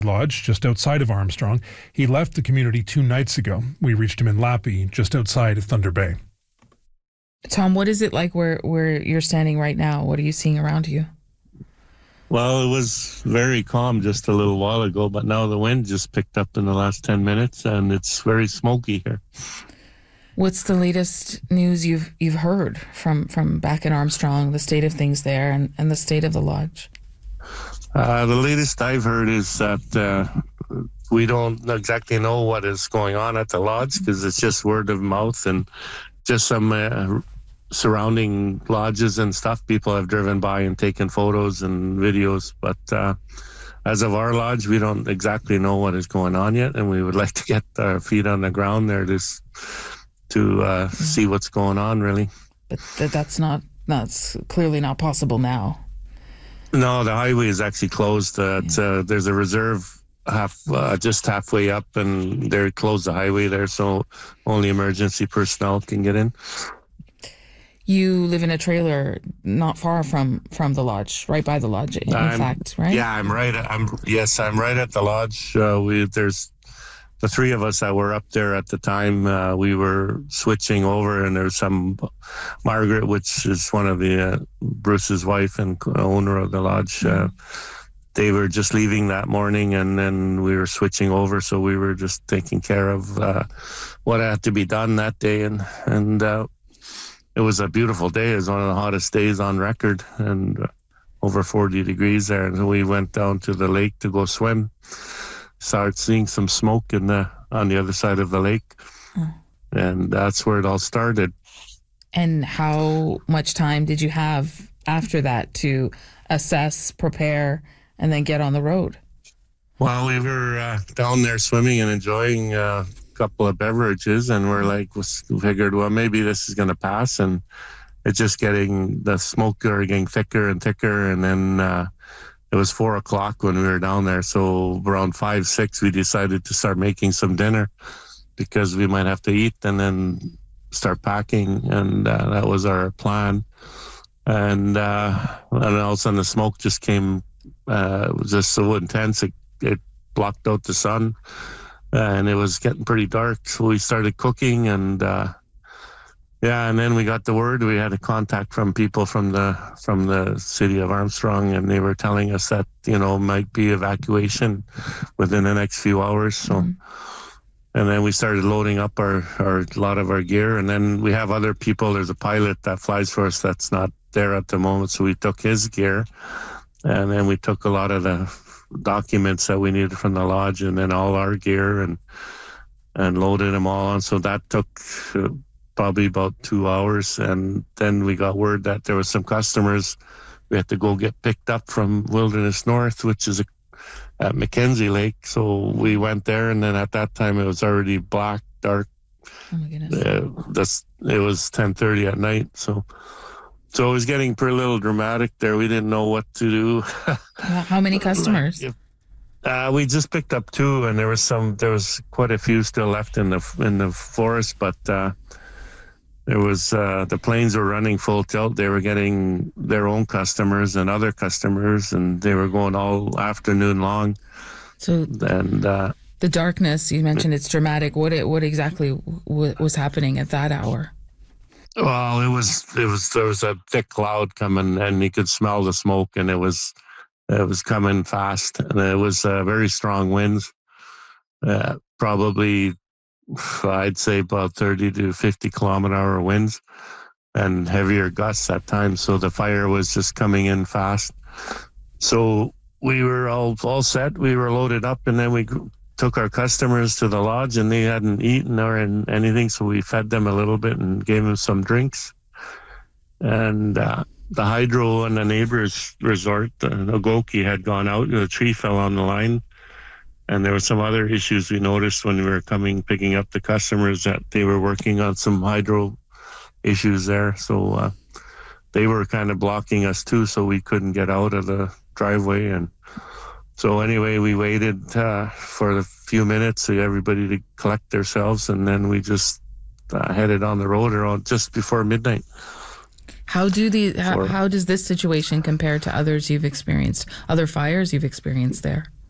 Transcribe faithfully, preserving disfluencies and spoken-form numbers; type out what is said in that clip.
Lodge, just outside of Armstrong. He left the community two nights ago. We reached him in Lappy, just outside of Thunder Bay. Tom, what is it like where, where you're standing right now? What are you seeing around you? Well, it was very calm just a little while ago, but now the wind just picked up in the last ten minutes, and it's very smoky here. What's the latest news you've you've heard from, from back in Armstrong, the state of things there, and, and the state of the lodge? Uh, the latest I've heard is that uh, we don't exactly know what is going on at the lodge because it's just word of mouth and just some uh, surrounding lodges and stuff. People have driven by and taken photos and videos, but uh, as of our lodge, we don't exactly know what is going on yet, and we would like to get our feet on the ground there to to uh, mm-hmm. see what's going on, really. But th- that's not that's clearly not possible now. No, the highway is actually closed. Uh, yeah. uh, there's a reserve half, uh, just halfway up, and they closed the highway there, so only emergency personnel can get in. You live in a trailer not far from, from the lodge, right by the lodge, in I'm, fact, right? Yeah, I'm right. I'm yes, I'm right at the lodge. Uh, we there's the three of us that were up there at the time. Uh, we were switching over, and there's some Margaret, which is one of the uh, Bruce's wife and owner of the lodge. Uh, they were just leaving that morning, and then we were switching over. So we were just taking care of uh, what had to be done that day, and and uh, it was a beautiful day. It was one of the hottest days on record, and uh, over forty degrees there. And we went down to the lake to go swim. Started seeing some smoke in the on the other side of the lake, oh. and that's where it all started. And how much time did you have after that to assess, prepare, and then get on the road? Well, we were uh, down there swimming and enjoying uh, a couple of beverages, and we're like, we figured, well, maybe this is going to pass, and it's just getting the smoke getting thicker and thicker, and then. Uh, It was four o'clock when we were down there, so around five, six, we decided to start making some dinner because we might have to eat and then start packing, and uh, that was our plan. And uh, and all of a sudden, the smoke just came. Uh, it was just so intense it, it blocked out the sun, and it was getting pretty dark. So we started cooking, and. Uh, Yeah, and then we got the word. We had a contact from people from the from the city of Armstrong, and they were telling us that, you know, might be evacuation within the next few hours. So, mm-hmm. and then we started loading up our, our a lot of our gear, and then we have other people. There's a pilot that flies for us that's not there at the moment, so we took his gear, and then we took a lot of the documents that we needed from the lodge, and then all our gear, and and loaded them all on. So that took. Uh, probably about two hours. And then we got word that there were some customers we had to go get picked up from Wilderness North, which is a, at Mackenzie Lake. So we went there, and then at that time it was already black, dark. Oh my goodness. Uh, that's, it was ten thirty at night. So so it was getting pretty little dramatic there. We didn't know what to do. How many customers? Uh, we just picked up two, and there was some, there was quite a few still left in the, in the forest, but, uh, There was uh, the planes were running full tilt. They were getting their own customers and other customers, and they were going all afternoon long. So, and uh, the darkness you mentioned, it's dramatic. What what exactly w- was happening at that hour? Well, it was it was there was a thick cloud coming, and you could smell the smoke, and it was it was coming fast, and it was uh, very strong winds, uh, probably. I'd say about thirty to fifty kilometer hour winds and heavier gusts at times. So the fire was just coming in fast. So we were all, all set. We were loaded up, and then we took our customers to the lodge, and they hadn't eaten or anything. So we fed them a little bit and gave them some drinks. And uh, the hydro and the neighbor's resort, uh, Ogoki, had gone out. A tree fell on the line. And there were some other issues we noticed when we were coming, picking up the customers, that they were working on some hydro issues there. So uh, they were kind of blocking us too, so we couldn't get out of the driveway. And so anyway, we waited uh, for a few minutes for everybody to collect themselves, and then we just uh, headed on the road around just before midnight. How do the how, how does this situation compare to others you've experienced, other fires you've experienced there?